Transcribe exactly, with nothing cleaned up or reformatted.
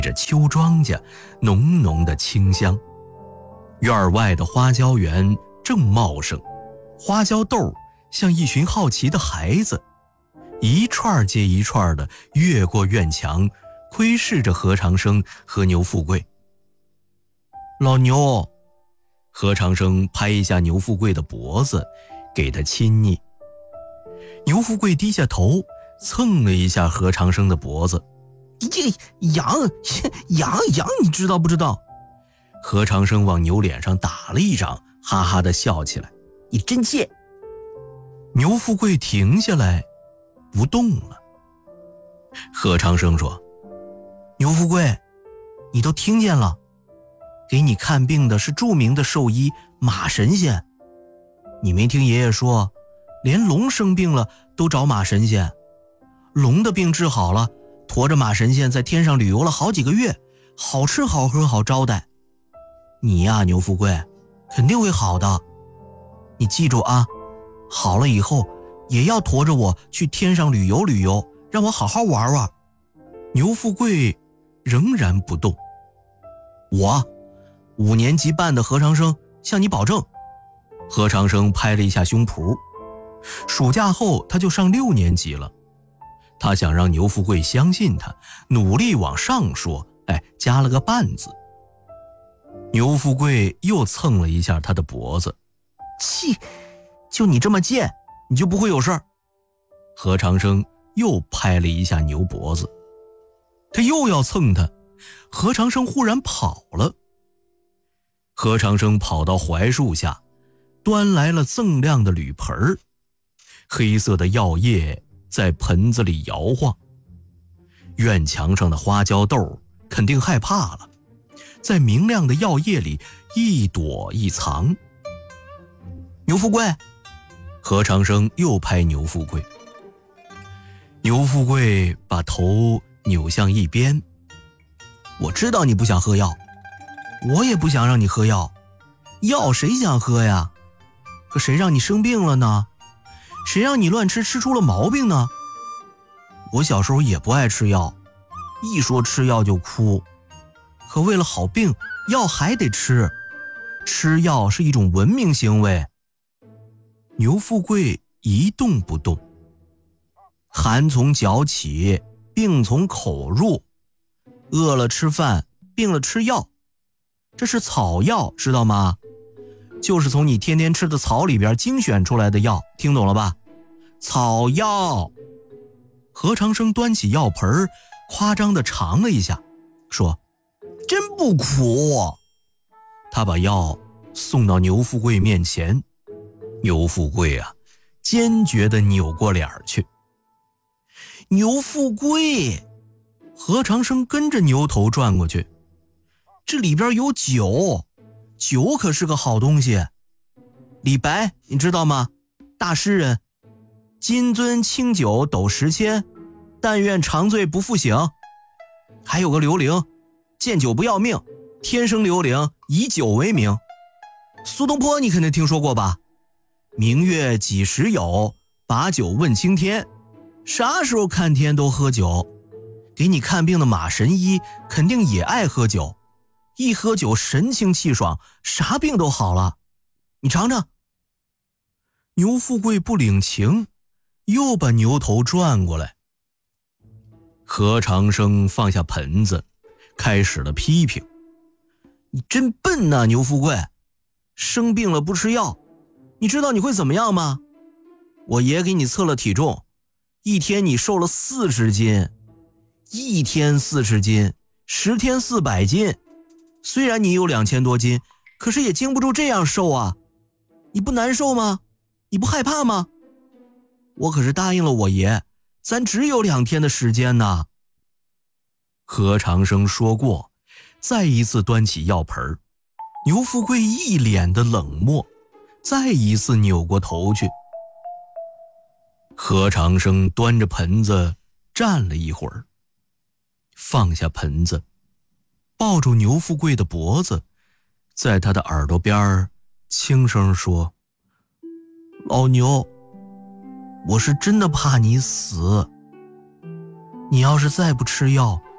着秋庄稼浓浓的清香。院外的花椒园正茂盛，花椒豆像一群好奇的孩子，一串接一串的越过院墙，窥视着何长生和牛富贵。老牛，何长生拍一下牛富贵的脖子，给他亲昵。牛富贵低下头，蹭了一下何长生的脖子。 这痒痒痒，你知道不知道？ 何长生往牛脸上打了一掌，哈哈地笑起来。 你真贱！ 牛富贵停下来，不动了。何长生说：牛富贵，你都听见了，给你看病的是著名的兽医马神仙。你没听爷爷说，连龙生病了都找马神仙，龙的病治好了，驮着马神仙在天上旅游了好几个月，好吃好喝好招待。你呀，牛富贵，肯定会好的。你记住啊，好了以后也要驮着我去天上旅游旅游，让我好好玩玩。牛富贵仍然不动。我五年级半的何长生向你保证。何长生拍了一下胸脯。暑假后他就上六年级了，他想让牛富贵相信他，努力往上说，哎，加了个半字。牛富贵又蹭了一下他的脖子。 气，就你这么贱，你就不会有事儿。 何长生又拍了一下牛脖子，他又要蹭他。何长生忽然跑了。何长生跑到槐树下，端来了锃亮的铝盆儿，黑色的药液在盆子里摇晃。院墙上的花椒豆肯定害怕了，在明亮的药液里一躲一藏。牛富贵，何长生又拍牛富贵。牛富贵把头扭向一边。我知道你不想喝药，我也不想让你喝药，药谁想喝呀？可谁让你生病了呢？谁让你乱吃吃出了毛病呢？我小时候也不爱吃药，一说吃药就哭，可为了好病，药还得吃，吃药是一种文明行为。牛富贵一动不动。寒从脚起，病从口入，饿了吃饭，病了吃药，这是草药，知道吗？就是从你天天吃的草里边精选出来的药，听懂了吧？草药。何长生端起药盆，夸张地尝了一下，说：真不苦。他把药送到牛富贵面前。牛富贵啊，坚决地扭过脸去。牛富贵，何长生跟着牛头转过去。这里边有酒，酒可是个好东西。李白你知道吗？大诗人，金樽清酒斗十千，但愿长醉不复醒。还有个刘伶，见酒不要命，天生刘伶，以酒为名。苏东坡你肯定听说过吧？明月几时有，把酒问青天。啥时候看天都喝酒。给你看病的马神医肯定也爱喝酒，一喝酒神清气爽，啥病都好了。你尝尝。牛富贵不领情，又把牛头转过来。何长生放下盆子，开始了批评：你真笨呐，牛富贵，生病了不吃药，你知道你会怎么样吗？我爷给你测了体重，一天你瘦了四十斤，一天四十斤，十天四百斤。虽然你有两千多斤，可是也经不住这样瘦啊！你不难受吗？你不害怕吗？我可是答应了我爷，咱只有两天的时间呢。何长生说过，再一次端起药盆。牛富贵一脸的冷漠，再一次扭过头去。何长生端着盆子站了一会儿，放下盆子，抱住牛富贵的脖子，在他的耳朵边轻声说：老牛，我是真的怕你死，你要是再不吃药，